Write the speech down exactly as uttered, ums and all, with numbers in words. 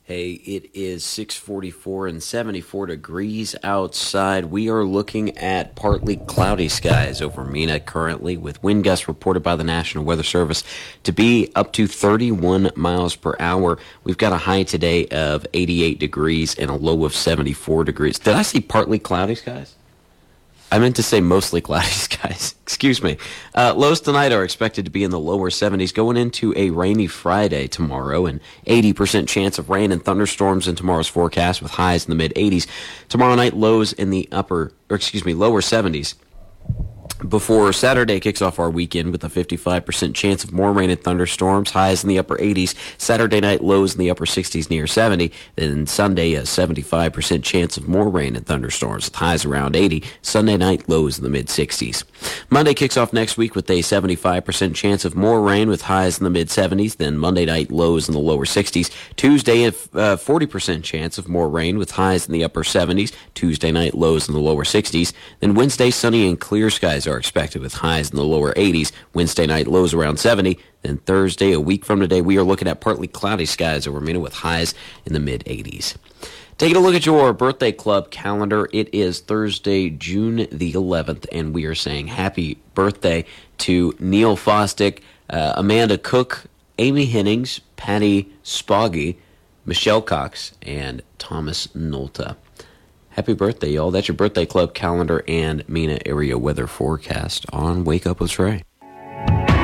Hey, it is six forty-four and seventy-four degrees outside. We are looking at partly cloudy skies over Mena currently, with wind gusts reported by the National Weather Service to be up to thirty-one miles per hour. We've got a high today of eighty-eight degrees and a low of seventy-four degrees. Did I see partly cloudy skies? I meant to say mostly cloudy skies. Excuse me. Uh, lows tonight are expected to be in the lower seventies, going into a rainy Friday tomorrow, and eighty percent chance of rain and thunderstorms in tomorrow's forecast, with highs in the mid-eighties. Tomorrow night, lows in the upper, or excuse me, lower seventies. Before Saturday kicks off our weekend with a fifty-five percent chance of more rain and thunderstorms, highs in the upper eighties. Saturday night, lows in the upper sixties near seventy. Then Sunday, a seventy-five percent chance of more rain and thunderstorms with highs around eighty. Sunday night, lows in the mid-sixties. Monday kicks off next week with a seventy-five percent chance of more rain with highs in the mid-seventies. Then Monday night, lows in the lower sixties. Tuesday, a uh, forty percent chance of more rain with highs in the upper seventies. Tuesday night, lows in the lower sixties. Then Wednesday, sunny and clear skies are expected with highs in the lower eighties. Wednesday night, lows around seventy. Then Thursday, a week from today, we are looking at partly cloudy skies over Mena with highs in the mid-eighties. Taking a look at your birthday club calendar, it is Thursday, June the eleventh, and we are saying happy birthday to Neil Fosdick, uh, Amanda Cook, Amy Hennings, Patty Spoggy, Michelle Cox, and Thomas Nolta. Happy birthday, y'all. That's your birthday club calendar and Mena area weather forecast on Wake Up with Trey.